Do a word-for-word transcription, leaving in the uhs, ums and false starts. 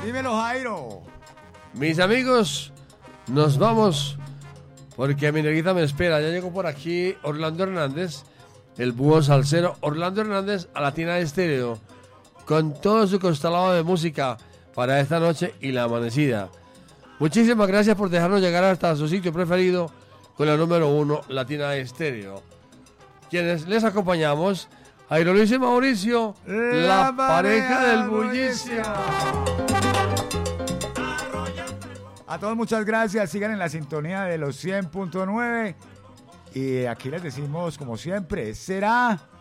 Dímelo, Jairo. Mis amigos, nos vamos porque mi negrita me espera. Ya llegó por aquí Orlando Hernández, el búho salsero. Orlando Hernández a Latina Estéreo, con todo su constelado de música para esta noche y la amanecida. Muchísimas gracias por dejarnos llegar hasta su sitio preferido con la número uno, Latina Estéreo. Quienes les acompañamos, Jairo Luis y Mauricio, la, la pareja del bullicio. A todos muchas gracias, sigan en la sintonía de los cien punto nueve y aquí les decimos como siempre, será